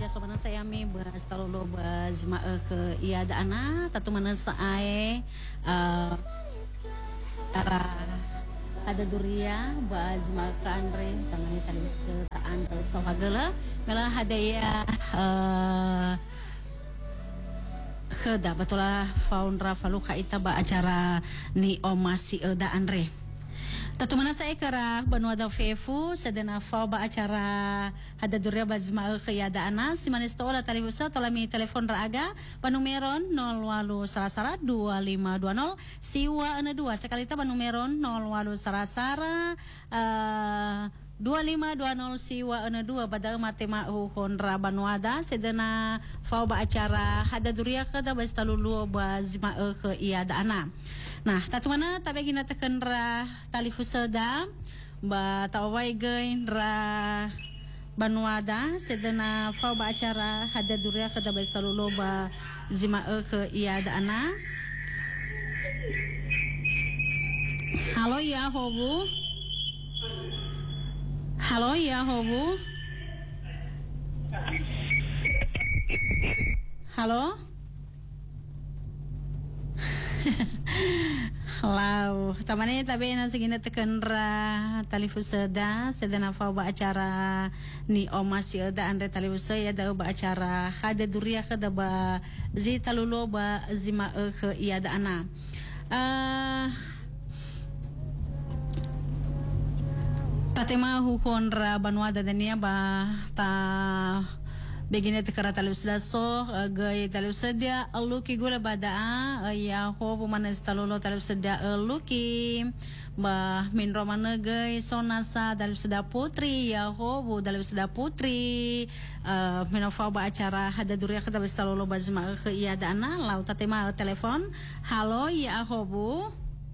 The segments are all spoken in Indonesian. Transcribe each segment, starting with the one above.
ya sobanan saya mi bas talolo bas ma ke iya da ana tatu mana sae tara ada duria bas ma ka andre tangani talis ke andre sawagala mela hadaya kheda batola faunra faluka ita ba acara ni omasi da andre. Tatu mana saya kara banua da fefu sedena fa ba acara hada durya bazma khayada ana si manis tola talibusa tola mi telepon raaga panumeron 08 sarasara 2520 siwa ena 2 sekali ta panumeron 08 sarasara 2520 siwa ena 2 pada matema honra banuada sedena fa ba acara hada durya kada bastalulu bazma khayada ana. Nah, tatu mana tabi gina tekan ra talifusada ba tawai gain ra banuada sedena fa ba acara hada durya kada bastalulo ba zima ke iya da ana. Halo ya hobu. Halo ya hobu. Halo. Lau, tamane tabi na segini tekan ra talifusada sedena fa ba acara ni omasi ada andre talifusaya da ba acara hada durya kada ba zi talulo ba zima ke iya da ana. Tatema hukon ra banuada dania ba ta begini tekara talusda so gay talusda aluki gula badaa ya ho bumanes talolo talusda aluki ba min romana gay sonasa talusda putri ya ho bu talusda putri menofa ba acara hada durya kata talolo bazma ke iya dana lau tatema telepon halo ya ho bu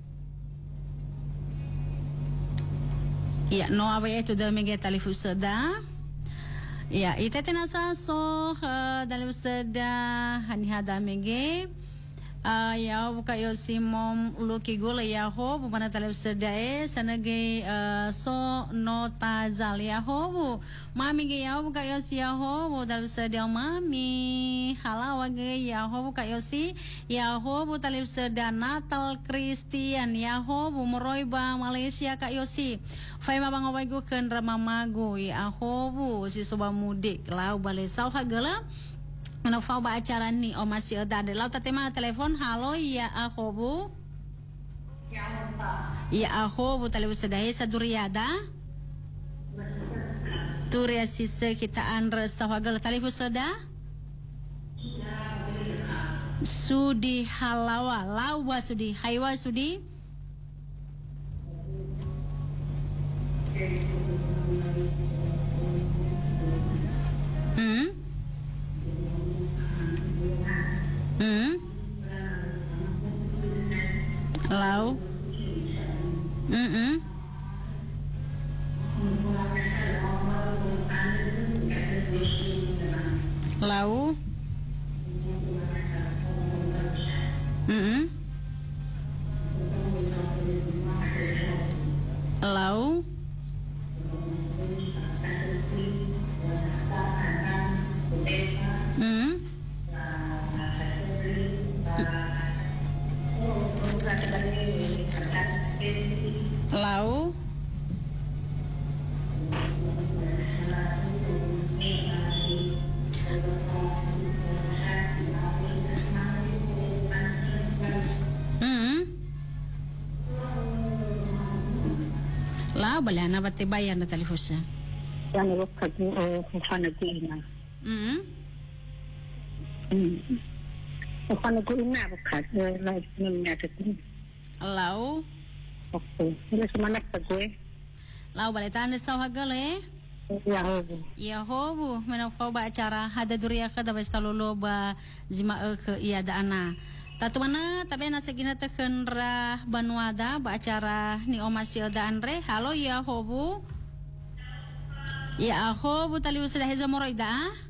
ya no awe itu da mege talifusda. Ya, ita tenasa so dalam seda hani hada mege ya buka yo simom luki gula ya ho bumana dalam seda sanage so nota zal ya ho mami ge ya buka yo si ya ho dalam seda mami halawa ge ya ho buka yo si ya ho bu dalam seda Natal Kristian ya ho bu meroiba Malaysia ka yo si fai mabang awai gu ken ramamago ya ahobu si soba mudik lau bale sau hagala mana fau ba acara ni o masih ada lau tatema telepon halo ya ahobu ya ahobu talebu sedai saduriada turia sise kita andre sau hagala talebu seda sudi halawa lawa sudi haiwa sudi Lau Lau Lau Lau Lau balana bate bayan na talifusya yang waktu sana kuina sana kuina bukan lagi menyatakan Lau oke ini semangat gue Lau balitan sa hagale ya hobu menafau ba acara hada durya kada bastalolo ba zima ke iya da ana tatu mana tabe na segina teken ra banuada ba acara ni omasi da andre halo ya hobu ya hobu tali usah hezo moroida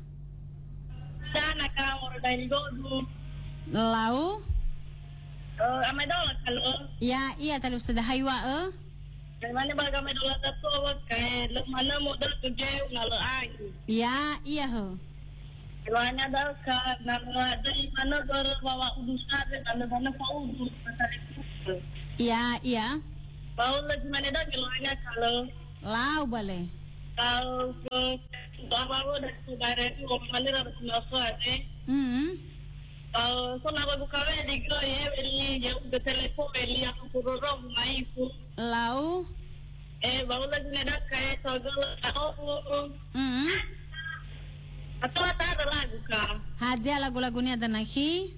sana ka moroida ngodu lau amadola kalau ya iya tali usah haywa Mana baga medola tato kay mana modal kerja ngalo ay. Ya, iya ho. Keluarnya dah kan nama dari mana bawa udus ada mana kau udus pasal itu. Iya. Bawa lagi mana dah keluarnya kalau Lau boleh. kalau bawa dah saudara itu mana dah semasa ada. So nak buka di kau beli ya udah telepon beli aku kurang mai ku. Lau. Bawa lagi mana kayak segala aku. Atau ada lagu kah? Hadiah lagu-lagunya ada nahi.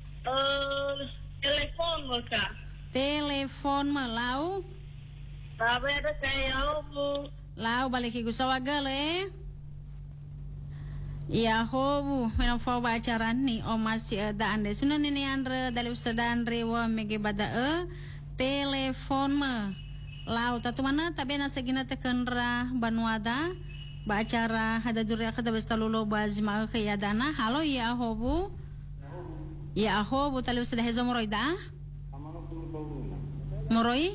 Telepon mereka. Telepon melau. Tapi ada kayak aku. Lau balik igu sawagale. Ya hobu menang fau ba acara ni o masih ada ande sunan ini andre dari ustad andre wa mege bada telepon me lau tatu mana tapi na segina tekenra banuada ba acara hada duria kada bestalulo bazma ke yadana halo ya hobu tali ustad hezo moroida moroi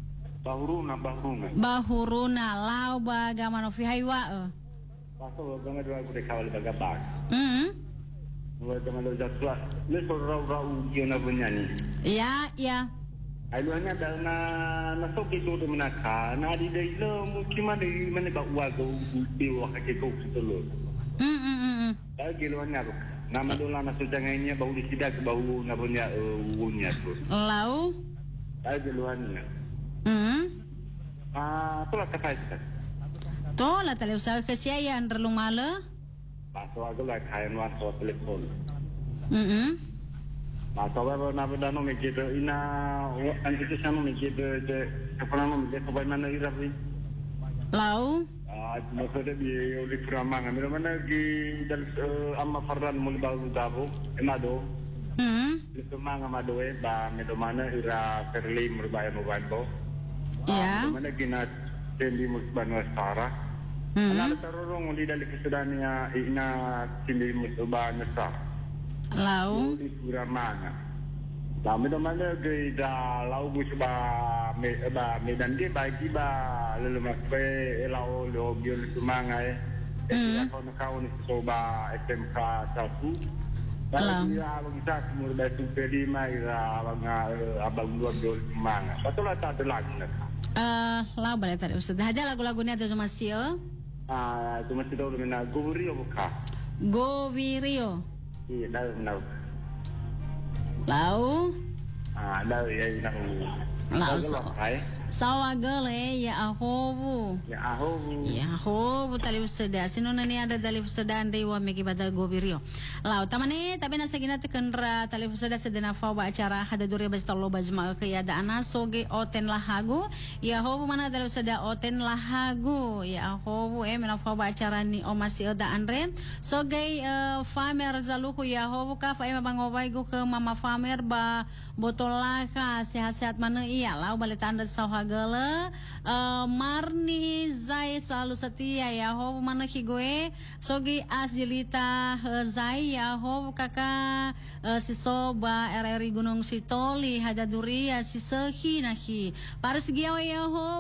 bahuruna lau ba gamano fi haywa Pasal orang ada aku dekawal bagabak. Orang ada jatuh. Lepas orang ujian apa ni? Ya. Ailuannya dah na sok itu tu menakar. Na di dalam mungkin mana bawa kau biwa kaki kau setelu. Lagi luannya tu. Nama dola na sojangannya bau di sidak bau na punya unya tu. Lau. Lagi luannya. Itulah kata kita. Tola tali usaha kesiayan relumala. Pasal aku lah kain warna telepon. Pasal apa nak berdana mikir ina anti sana mikir je apa nama mikir apa mana irapi. Lau. Masa dia oleh keramang. Mana lagi dari amma Farhan mula baru tahu enado. Itu mana amado ba medo mana ira perli merbaya mobile. Ya. Mana gina tendi musbanu astara. Anak terorong di dalam kesudahannya ina tendi musbanu astara. Lau. Di Suramana. Lama mana gaya lau musba medan dia bagi ba lemak pe lau lo biol sumangai. Kau ni soba SMK 1. Kalau dia abang kita semua dah superi mai abang dua biol sumangai. Betul lah tak ada lagi nak. Lau boleh tadi Ustaz. Aja lagu-lagunya ada masih. Itu masih tahu dengan Govirio buka. Govirio. Iya, dah. Lau. Dah ya nak. Lau sawagale ya ahobu. Ya ahobu tali Ustaz. Sino nani ada tali Ustaz ande wa megi bada Govirio. Lau tamane tapi nasa gina tekenra tali Ustaz sedena fa ba acara hada dure bastallo bazma ke ya ana soge oten lahagu. Ya ahobu mana tali Ustaz oten lahagu. Ya ahobu mena fa ba acara ni o masih ada andre. Soge famer zaluku ya ahobu ka fa bangobai go ke mama famer ba botolaka sehat-sehat mana iya lau balik tanda sawagala marni zai selalu setia ya ho mana higoe sogi asjilita zai ya ho kakak si soba RRI Gunung Sitoli hada duri ya si sehi nahi paris giawa ya ho